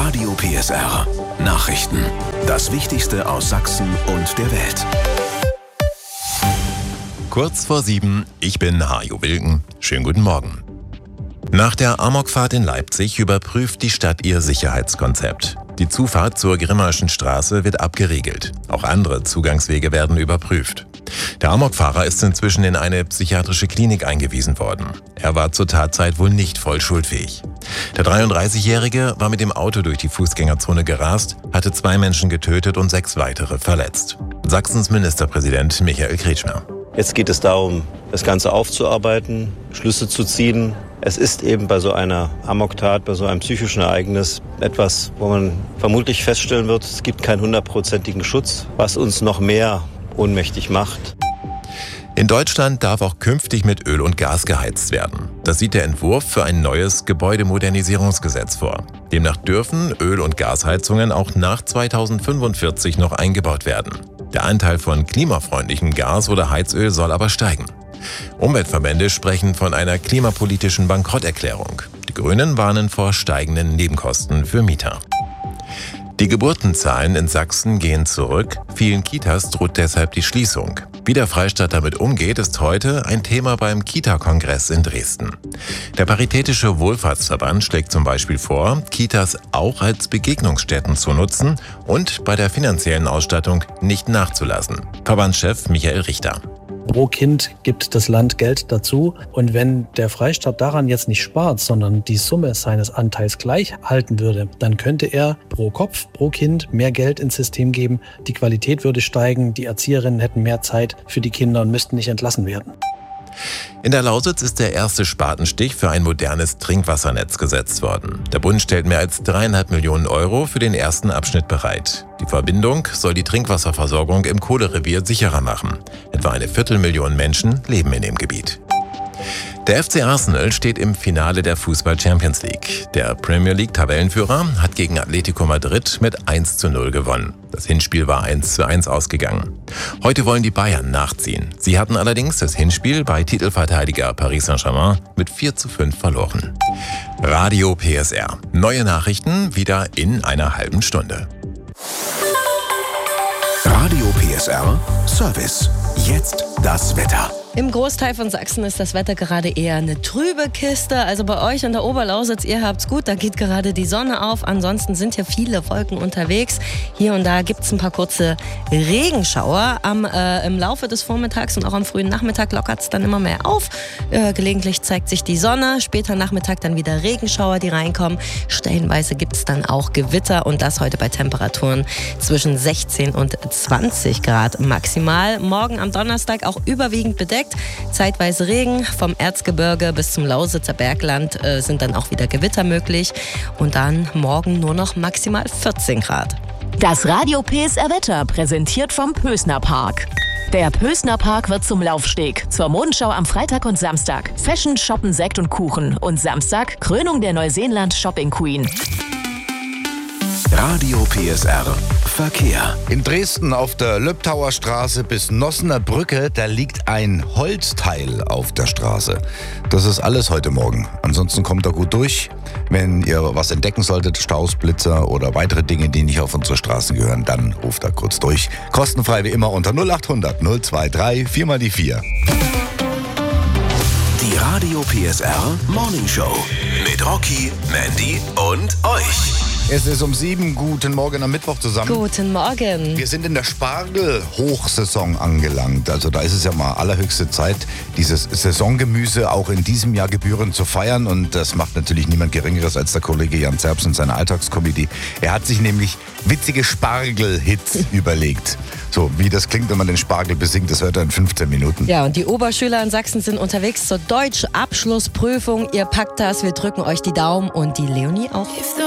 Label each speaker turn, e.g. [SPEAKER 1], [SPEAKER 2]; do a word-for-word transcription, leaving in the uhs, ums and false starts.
[SPEAKER 1] Radio P S R Nachrichten. Das Wichtigste aus Sachsen und der Welt.
[SPEAKER 2] Kurz vor sieben, ich bin Hajo Wilken. Schönen guten Morgen. Nach der Amokfahrt in Leipzig überprüft die Stadt ihr Sicherheitskonzept. Die Zufahrt zur Grimmaischen Straße wird abgeriegelt. Auch andere Zugangswege werden überprüft. Der Amokfahrer ist inzwischen in eine psychiatrische Klinik eingewiesen worden. Er war zur Tatzeit wohl nicht voll schuldfähig. Der dreiunddreißigjährige war mit dem Auto durch die Fußgängerzone gerast, hatte zwei Menschen getötet und sechs weitere verletzt. Sachsens Ministerpräsident Michael Kretschmer.
[SPEAKER 3] Jetzt geht es darum, das Ganze aufzuarbeiten, Schlüsse zu ziehen. Es ist eben bei so einer Amoktat, bei so einem psychischen Ereignis etwas, wo man vermutlich feststellen wird, es gibt keinen hundertprozentigen Schutz, was uns noch mehr ohnmächtig macht.
[SPEAKER 2] In Deutschland darf auch künftig mit Öl und Gas geheizt werden. Das sieht der Entwurf für ein neues Gebäudemodernisierungsgesetz vor. Demnach dürfen Öl- und Gasheizungen auch nach zweitausendfünfundvierzig noch eingebaut werden. Der Anteil von klimafreundlichem Gas oder Heizöl soll aber steigen. Umweltverbände sprechen von einer klimapolitischen Bankrotterklärung. Die Grünen warnen vor steigenden Nebenkosten für Mieter. Die Geburtenzahlen in Sachsen gehen zurück. Vielen Kitas droht deshalb die Schließung. Wie der Freistaat damit umgeht, ist heute ein Thema beim Kita-Kongress in Dresden. Der Paritätische Wohlfahrtsverband schlägt zum Beispiel vor, Kitas auch als Begegnungsstätten zu nutzen und bei der finanziellen Ausstattung nicht nachzulassen. Verbandschef Michael Richter.
[SPEAKER 4] Pro Kind gibt das Land Geld dazu. Und wenn der Freistaat daran jetzt nicht spart, sondern die Summe seines Anteils gleich halten würde, dann könnte er pro Kopf, pro Kind mehr Geld ins System geben. Die Qualität würde steigen, die Erzieherinnen hätten mehr Zeit für die Kinder und müssten nicht entlassen werden.
[SPEAKER 2] In der Lausitz ist der erste Spatenstich für ein modernes Trinkwassernetz gesetzt worden. Der Bund stellt mehr als dreieinhalb Millionen Euro für den ersten Abschnitt bereit. Die Verbindung soll die Trinkwasserversorgung im Kohlerevier sicherer machen. Etwa eine Viertelmillion Menschen leben in dem Gebiet. Der F C Arsenal steht im Finale der Fußball-Champions League. Der Premier League-Tabellenführer hat gegen Atletico Madrid mit eins zu null gewonnen. Das Hinspiel war eins zu eins ausgegangen. Heute wollen die Bayern nachziehen. Sie hatten allerdings das Hinspiel bei Titelverteidiger Paris Saint-Germain mit vier zu fünf verloren. Radio P S R. Neue Nachrichten wieder in einer halben Stunde.
[SPEAKER 1] Radio P S R Service. Jetzt das Wetter.
[SPEAKER 5] Im Großteil von Sachsen ist das Wetter gerade eher eine trübe Kiste. Also bei euch an der Oberlausitz, ihr habt's gut, da geht gerade die Sonne auf. Ansonsten sind hier viele Wolken unterwegs. Hier und da gibt's ein paar kurze Regenschauer. Am, äh, Im Laufe des Vormittags und auch am frühen Nachmittag lockert's dann immer mehr auf. Äh, gelegentlich zeigt sich die Sonne. Später Nachmittag dann wieder Regenschauer, die reinkommen. Stellenweise gibt's dann auch Gewitter und das heute bei Temperaturen zwischen sechzehn und zwanzig Grad maximal. Morgen am Donnerstag auch überwiegend bedeckt. Zeitweise Regen, vom Erzgebirge bis zum Lausitzer Bergland äh, sind dann auch wieder Gewitter möglich. Und dann morgen nur noch maximal vierzehn Grad.
[SPEAKER 6] Das Radio P S R Wetter präsentiert vom Pösner Park. Der Pösner Park wird zum Laufsteg. Zur Modenschau am Freitag und Samstag. Fashion, Shoppen, Sekt und Kuchen. Und Samstag Krönung der Neuseeland Shopping Queen.
[SPEAKER 1] Radio P S R Verkehr.
[SPEAKER 7] In Dresden auf der Löbtauer Straße bis Nossener Brücke, da liegt ein Holzteil auf der Straße. Das ist alles heute Morgen. Ansonsten kommt da gut durch. Wenn ihr was entdecken solltet, Staus, Blitzer oder weitere Dinge, die nicht auf unsere Straßen gehören, dann ruft da kurz durch. Kostenfrei wie immer unter null acht hundert null zwei drei vier mal die vier.
[SPEAKER 1] Die Radio P S R Morning Show mit Rocky, Mandy und euch.
[SPEAKER 7] Es ist um sieben. Guten Morgen am Mittwoch zusammen.
[SPEAKER 5] Guten Morgen.
[SPEAKER 7] Wir sind in der Spargel-Hochsaison angelangt. Also da ist es ja mal allerhöchste Zeit, dieses Saisongemüse auch in diesem Jahr gebührend zu feiern. Und das macht natürlich niemand Geringeres als der Kollege Jan Zerbst in seiner Alltagskomödie. Er hat sich nämlich witzige Spargel-Hits überlegt. So, wie das klingt, wenn man den Spargel besingt, das hört er in fünfzehn Minuten.
[SPEAKER 5] Ja, und die Oberschüler in Sachsen sind unterwegs zur Deutsch-Abschlussprüfung. Ihr packt das, wir drücken euch die Daumen und die Leonie auch.